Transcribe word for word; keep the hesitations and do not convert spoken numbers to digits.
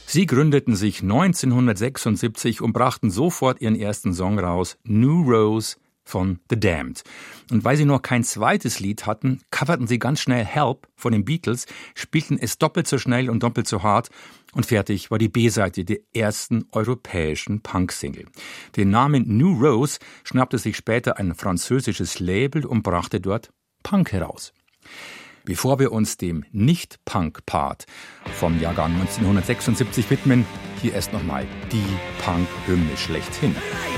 Sie gründeten sich neunzehnhundertsechsundsiebzig und brachten sofort ihren ersten Song raus, New Rose von The Damned. Und weil sie noch kein zweites Lied hatten, coverten sie ganz schnell Help von den Beatles, spielten es doppelt so schnell und doppelt so hart und fertig war die B-Seite der ersten europäischen Punk-Single. Den Namen New Rose schnappte sich später ein französisches Label und brachte dort Punk heraus. Bevor wir uns dem Nicht-Punk-Part vom Jahrgang neunzehnhundertsechsundsiebzig widmen, hier erst nochmal die Punk-Hymne schlechthin.